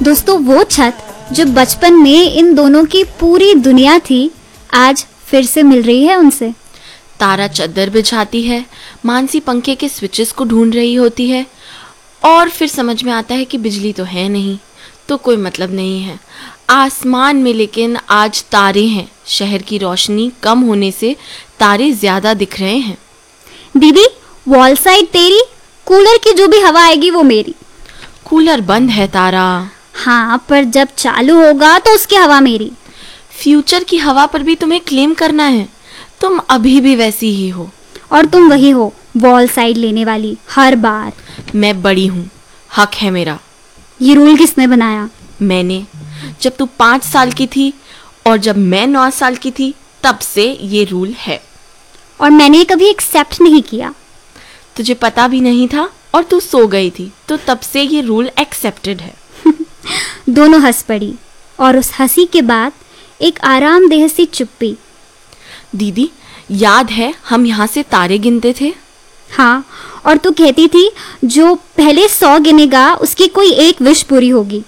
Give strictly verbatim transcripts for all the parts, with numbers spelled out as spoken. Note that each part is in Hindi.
दोस्तों वो छत जो बचपन में इन दोनों की पूरी दुनिया थी, आज फिर से मिल रही है उनसे। तारा चद्दर बिछाती है, मानसी पंखे के स्विचेस को ढूंढ रही होती है और फिर समझ में आता है कि बिजली तो है नहीं, तो कोई मतलब नहीं है आसमान में, लेकिन आज तारे हैं। शहर की रोशनी कम होने से तारे ज्यादा दिख रहे हैं। दीदी, वॉल साइड तेरी, कूलर की जो भी हवा आएगी वो मेरी। कूलर बंद है तारा। हाँ, पर जब चालू होगा तो उसकी हवा मेरी। फ्यूचर की हवा पर भी तुम्हें क्लेम करना है, तुम अभी भी वैसी ही हो। और तुम वही हो, वॉल साइड लेने वाली हर बार। मैं बड़ी हूँ, हक है मेरा। ये रूल किसने बनाया? मैंने। जब तू पाँच साल की थी और जब मैं नौ साल की थी, तब से ये रूल है। और मैंने कभी एक्सेप्ट नहीं किया। तुझे पता भी नहीं था और तू सो गई थी, तो तब से ये रूल एक्सेप्टेड है। दोनों हंस पड़ी और उस हंसी के बाद एक आरामदेह सी चुप्पी। दीदी, याद है हम यहाँ से तारे गिनते थे? हाँ, और तू कहती थी जो पहले सौ गिनेगा उसकी कोई एक विश पूरी होगी।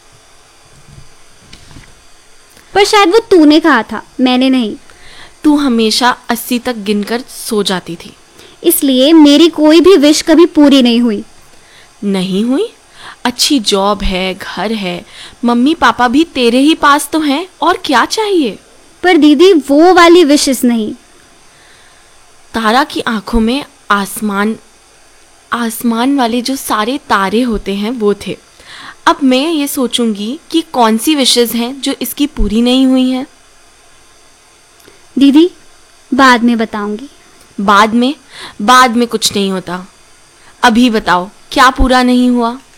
पर शायद वो तूने कहा था, मैंने नहीं। तू हमेशा अस्सी तक गिनकर सो जाती थी, इसलिए मेरी कोई भी विश कभी पूरी नहीं हुई। नहीं हुई? अच्छी जॉब है, घर है, मम्मी पापा भी तेरे ही पास तो हैं, और क्या चाहिए? पर दीदी, वो वाली विशेस नहीं। तारा की आंखों में आसमान आसमान वाले जो सारे तारे होते हैं वो थे। अब मैं ये सोचूंगी कि कौन सी विशेस हैं जो इसकी पूरी नहीं हुई हैं। दीदी, बाद में बताऊंगी। बाद में? बाद में कुछ नहीं होता। अभी बताओ, क्या पूरा नहीं हुआ?